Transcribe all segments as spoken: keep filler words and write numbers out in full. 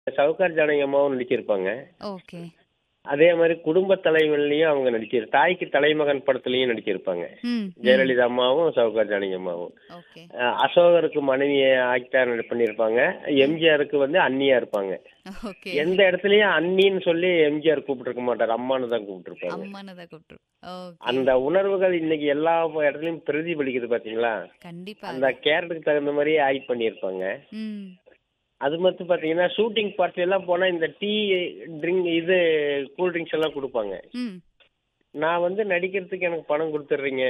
சவுகார் ஜானகி அம்மாவும் நடிச்சிருப்பாங்க. ஓகே. அதே மாதிரி குடும்ப தலைவன்லயும் அவங்க நடிச்சிரு தாய்க்கு தலைமகன் படத்துலயும் நடிச்சிருப்பாங்க. ம். ம். ஜெயலலிதா அம்மாவும் சவுகார் ஜானகி அம்மாவும். ஓகே. அஹ் அசோகருக்கு மனைவியை ஆக்டர் பண்ணியிருப்பாங்க. எம்ஜிஆருக்கு வந்து அண்ணியா இருப்பாங்க. ஓகே. எந்த இடத்துலயும் அண்ணின்னு சொல்லி எம்ஜிஆர் கூப்பிட்டுருக்க மாட்டார், அம்மான்னு தான் கூப்பிட்டுருப்பாங்க. அம்மான்னு தான் கூப்பிட்டுரு. ஓகே. அந்த உணர்வுகள் இன்னைக்கு எல்லா இடத்துலயும் பிரதிபலிக்குது பாத்தீங்களா? கண்டிப்பா. அந்த கேரக்டருக்கு தகுந்த மாதிரி ஆக்ட் பண்ணியிருப்பாங்க. ம். அது மட்டும் பாத்தீங்கன்னா ஷூட்டிங் பார்ட்டி எல்லாம் போனா இந்த டீ ட்ரிங்க் இது கூல் ட்ரிங்க்ஸ் எல்லாம் கொடுப்பாங்க. ம். நான் வந்து நடிக்கிறதுக்கு எனக்கு பணம் கொடுத்துட்றீங்க,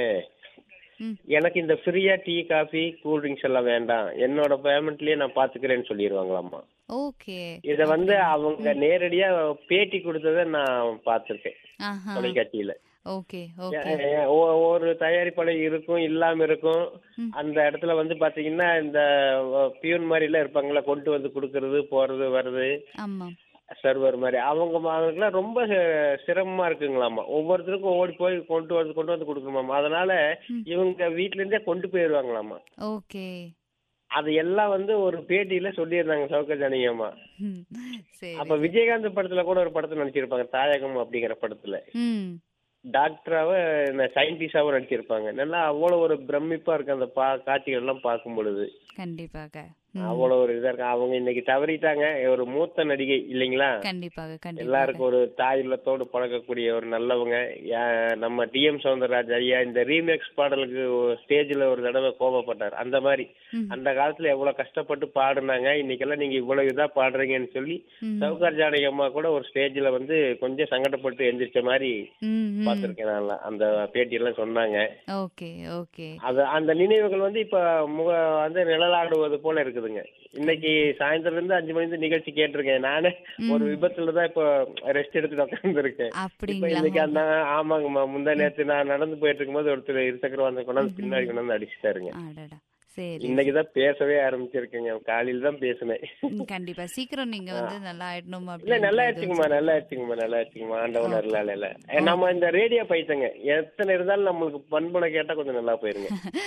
ம். எனக்கு இந்த ஃப்ரீயா டீ காஃபி கூல் ட்ரிங்க்ஸ் எல்லாம் வேண்டாம், என்னோட பேமெண்ட்லயே நான் பாத்துக்கிறேன்னு சொல்லிடுவாங்களாமா. ஓகே. இத வந்து அப்படிங்களா? அவங்க ம். நேரடியா பேட்டி கொடுத்ததை நான் பார்த்திருக்கேன் ஆஹா. தொலைக்காட்சியில. ஓகே. ஏ- ஓகே. ஏ- ஒ- ஒரு தயாரிப்பாளர் இருக்கும் இல்லாம இருக்கும். ம். அந்த இடத்துல வந்து பாத்தீங்கன்னா இந்த பியூன் மாதிரி எல்லாம் இருப்பாங்களா, கொண்டு வந்து கொடுக்கறது போறது வர்றது, ஆமா. சர்வர் மாதிரி அவங்க அவங்களுக்குலாம் ரொம்ப சி- சிரமமா இருக்குங்களாமா. ஒவ்வொருத்தருக்கும் ஓடி போய் கொண்டு வந்து கொண்டு வந்து கொடுக்கணுமாமா. அதனால ம். இவங்க வீட்ல இருந்தே கொண்டு போயிருவாங்களாமா. ஓகே. அது எல்லாம் வந்து ஒரு பேட்டியில சொல்லியிருந்தாங்க சௌகர் ஜானகி அம்மா. ம். சரி, அப்ப சரி. விஜயகாந்த் படத்துல கூட ஒரு படத்துல நடிச்சிருப்பாங்க, தாயகம் அப்படிங்கிற படத்துல. ம். டாக்டராவ சயின்டிஸ்டாவும் நடிச்சிருப்பாங்க. நல்லா அவ்வளவு ஒரு பிரமிப்பா இருக்கு அந்த பா காட்சிகள் எல்லாம் பார்க்கும் பொழுது. கண்டிப்பாக. ம். அவ்வளவு ஒரு இதா இருக்கு. அவங்க இன்னைக்கு தவறிட்டாங்க. ஒரு மூத்த நடிகை இல்லைங்களா? கண்டிப்பாக. கண்டிப்பாக. எல்லாருக்கும் ஒரு தாய் உள்ளத்தோடு பழகக்கூடிய ஒரு நல்லவங்க. யா- நம்ம டி எம் சௌந்தரராஜ் ஐயா இந்த ரீமேக்ஸ் பாடலுக்கு ஸ்டேஜ்ல ஒரு தடவை கோபப்பட்டார். அந்த மாதிரி ம். அந்த காலத்துல எவ்வளவு கஷ்டப்பட்டு பாடுனாங்க, இன்னைக்கெல்லாம் நீங்க இவ்வளவு இதா பாடுறீங்கன்னு சொல்லி ம். சவுகார் ஜானகி அம்மா கூட ஒரு ஸ்டேஜ்ல வந்து கொஞ்சம் சங்கடப்பட்டு எந்திரிச்ச மாதிரி ம். ம். பார்த்திருக்கேன் நான். அந்த பேட்டியெல்லாம் சொன்னாங்க. ஓகே. ஓகே. அது அந்த நினைவுகள் வந்து இப்ப முக வந்து நிழலாடுவது போல இருக்குதுங்க. இன்னைக்கு சாயந்தரம் இருந்து அஞ்சு மணி இருந்து நிகழ்ச்சி கேட்டிருக்கேன். நானே ஒரு ம். விபத்துல தான் இப்ப ரெஸ்ட் எடுத்துட்டு உட்காந்துருக்கேன். இப்ப அப்படிங்களா? இன்னைக்கு அந்த ஆமாங்கம்மா, முந்தா நேத்து நான் நடந்து போயிட்டு இருக்கும்போது ஒருத்தர் இருசக்கர வந்து கொண்டாந்து பின்னாடி கொண்டாந்து அடிச்சுட்டாருங்க. அடடா. சரி. இன்னைக்குதான் பேசவே ஆரம்பிச்சிருக்கேங்க. காலையில தான் பேசினேன். ம். கண்டிப்பா. சீக்கிரம் நீங்க வந்து நல்லா ஆயிடணும் இல்ல அப்படின்ற நல்லா இதுவும் ஆயிடுச்சுங்கம்மா, சொல்லி. நல்லா ஆயிடுச்சுங்கம்மா, நல்லா ஆயிடுச்சுங்கம்மா. ஆண்டவன் ஓகே. அருளால இல்ல. நம்ம ஓகே. இந்த ரேடியோ பைத்தங்க எத்தனை இருந்தாலும் நம்மளுக்கு பண்புல கேட்டா கொஞ்சம் நல்லா போயிருங்க.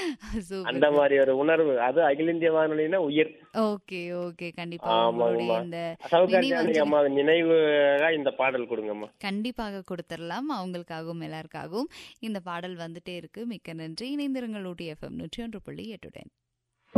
அந்த சூப்பர். மாதிரி ஒரு உணர்வு, அது அகில இந்திய வானொலினா உயிர். ஓகே. ஓகே. கண்டிப்பா உங்களுடைய ஆமாங்கம்மா. இந்த சவுகார் ஜானகி நினைவஞ்சலி அம்மா நினைவுగా இந்த பாடல் கொடுங்கம்மா. கண்டிப்பாக கொடுத்துடலாம். அவங்களுக்காகவும் எல்லாருக்காகவும் இந்த பாடல் வந்துட்டே இருக்கு. மிக்க நன்றி. இணைந்திருங்கள் ஊட்டி எஃப்எம் நூற்றி ஒன்று புள்ளி எட்டுடன்.